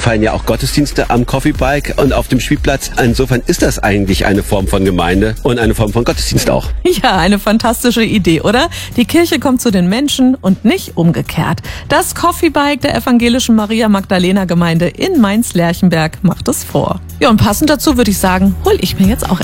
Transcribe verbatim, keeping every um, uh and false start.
feiern ja auch Gottesdienste am Coffee Bike und auf dem Spielplatz. Insofern ist das eigentlich eine Form von Gemeinde und eine Form von Gottesdienst auch. Ja, eine fantastische Idee, oder? Die Kirche kommt zu den Menschen und nicht umgekehrt. Das Coffee Bike der evangelischen Maria Magdalena Gemeinde in Mainz-Lerchenberg macht es vor. Ja, und passend dazu würde ich sagen, hol ich mir jetzt auch